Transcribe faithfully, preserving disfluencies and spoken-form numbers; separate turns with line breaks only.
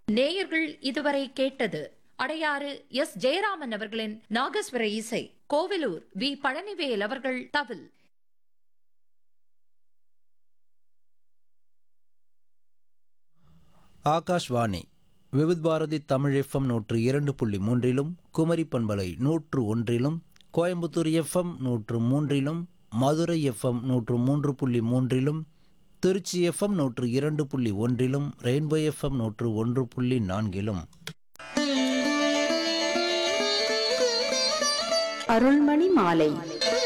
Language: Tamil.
நேயர்கள் இதுவரை கேட்டது அடையாறு எஸ் ஜெயராமன் அவர்களின் நாகஸ்வர இசை, கோவிலூர் வி பழனிவேல் அவர்கள் தவில்.
ஆகாஷ்வாணி விவித் பாரதி தமிழ் எஃப்எம் நூற்று இரண்டு புள்ளி மூன்றிலும், குமரி பண்பலை நூற்று ஒன்றிலும், கோயம்புத்தூர் எஃப்எம் நூற்று மூன்றிலும், மதுரை எஃப்எம் நூற்று மூன்று புள்ளி மூன்றிலும், திருச்சி எஃப்எம் நூற்று இரண்டு புள்ளி ஒன்றிலும், ரெயின்போ எஃப்எம் நூற்று ஒன்று புள்ளி நான்கிலும்.
அருள்மணி மாலை